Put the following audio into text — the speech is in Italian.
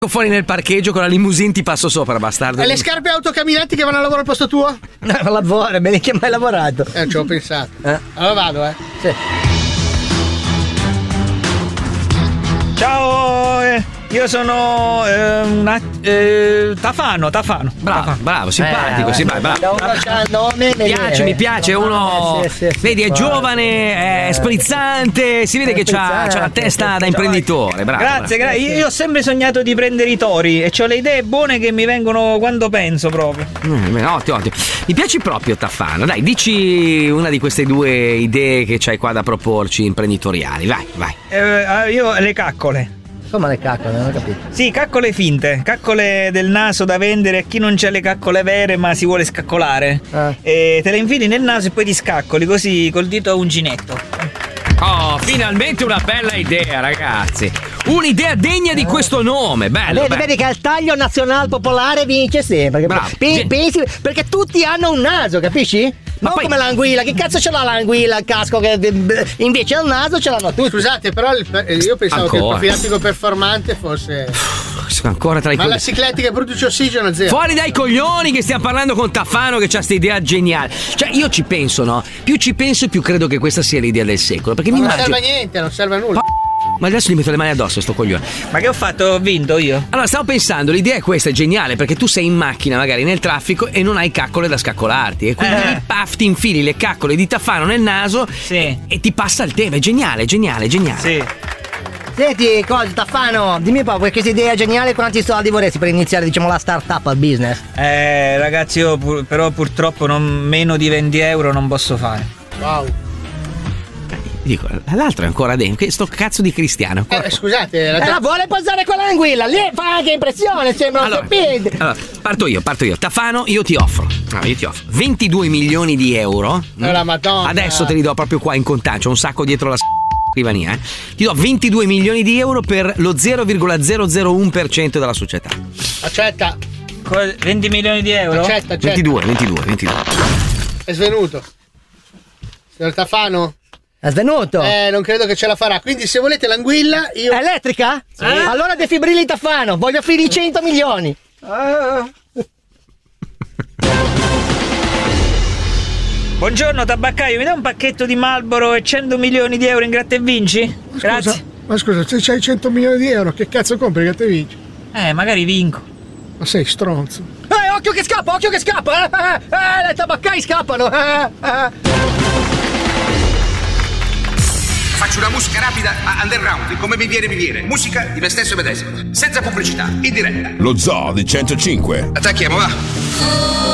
fuori nel parcheggio con la limousine, ti passo sopra, bastardo. E le scarpe autocamminanti che vanno a lavoro al posto tuo? No, lavoro, me ne che mai lavorato. Ci ho pensato. Allora vado, Sì. Ciao, io sono Tafano. Bravo, simpatico, bravo. Mi piace, uno vedi, è giovane, è sprizzante, si vede che c'ha la testa da imprenditore, bravo. Grazie. Io ho sempre sognato di prendere i tori e ho le idee buone che mi vengono quando penso proprio. Ottimo. Mi piaci proprio, Tafano. Dai, dici una di queste due idee che c'hai qua da proporci imprenditoriali, vai. Io le caccole. Come le caccole, non ho capito. Sì, caccole finte, caccole del naso da vendere a chi non c'ha le caccole vere ma si vuole scaccolare. E te le infili nel naso e poi ti scaccoli così col dito a uncinetto. Oh, finalmente una bella idea, ragazzi. Un'idea degna di questo nome, bello. Vedi che il taglio nazionale popolare vince sempre. Bravo. Pensi, perché tutti hanno un naso, capisci? Non come l'anguilla, che cazzo ce l'ha l'anguilla, il casco, che invece il naso ce l'hanno tutti. Scusate, però io pensavo che il profilattico performante fosse ancora tra i ma la cicletta che produce ossigeno zero. Fuori dai coglioni che stiamo parlando con Tafano che c'ha questa idea geniale. Cioè io ci penso, no? Più ci penso più credo che questa sia l'idea del secolo. Perché non serve a niente, non serve a nulla. Ma adesso gli metto le mani addosso sto coglione. Ma che ho fatto? Ho vinto io. Allora stavo pensando, l'idea è questa, è geniale, perché tu sei in macchina magari nel traffico e non hai caccole da scaccolarti e quindi ti infili le caccole di Tafano nel naso e ti passa il tema. È geniale. Sì. Senti, Tafano, dimmi un po', questa idea geniale, quanti soldi vorresti per iniziare, diciamo, la start-up al business? Ragazzi, io però purtroppo meno di 20 euro non posso fare. Wow. Dico, l'altro è ancora dentro, sto cazzo di cristiano. Scusate, vuole posare con l'anguilla, lì fa anche impressione, sembra un serpente. Allora, parto io. Tafano, io ti offro 22 milioni di euro. La Madonna. Adesso te li do proprio qua in contanti, c'ho un sacco dietro la scrivania. Ti do 22 milioni di euro per lo 0,001% della società. Accetta. 20 milioni di euro? Accetta. 22. È svenuto. Signor Tafano? È svenuto? Non credo che ce la farà. Quindi se volete l'anguilla, io... È elettrica? Sì. Allora defibrilli Tafano, voglio offrire 100 milioni. Buongiorno tabaccaio, mi dai un pacchetto di Marlboro e 100 milioni di euro in gratta e vinci? Grazie. Ma scusa, se c'hai 100 milioni di euro, che cazzo compri gratta e vinci? Magari vinco. Ma sei stronzo. Occhio che scappa! Le tabaccai scappano! Faccio una musica rapida a underground, come mi viene. Musica di me stesso e medesimo, senza pubblicità, in diretta. Lo Zoo di 105. Attacchiamo, va.